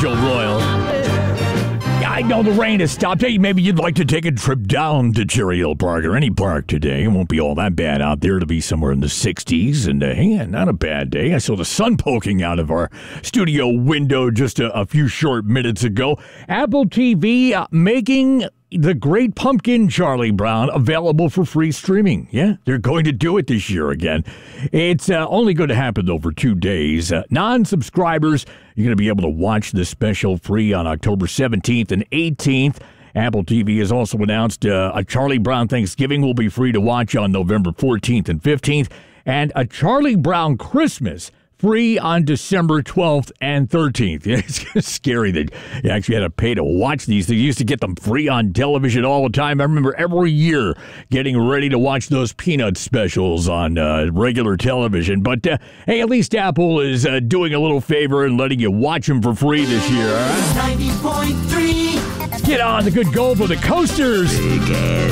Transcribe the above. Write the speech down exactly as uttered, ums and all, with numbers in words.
Joe Royal. I know the rain has stopped. Hey, maybe you'd like to take a trip down to Cherry Hill Park or any park today. It won't be all that bad out there. It'll be somewhere in the sixties. And, uh, hey, not a bad day. I saw the sun poking out of our studio window just a, a few short minutes ago. Apple T V uh, making The Great Pumpkin, Charlie Brown, available for free streaming. Yeah, they're going to do it this year again. It's uh, only going to happen over two days. Uh, non-subscribers, you're going to be able to watch the special free on October seventeenth and eighteenth. Apple T V has also announced uh, a Charlie Brown Thanksgiving will be free to watch on November fourteenth and fifteenth, and a Charlie Brown Christmas free on December twelfth and thirteenth. It's scary that you actually had to pay to watch these. They used to get them free on television all the time. I remember every year getting ready to watch those Peanut specials on uh, regular television. But, uh, hey, at least Apple is uh, doing a little favor and letting you watch them for free this year. All right? ninety point three. Get on the good goal for the Coasters. Big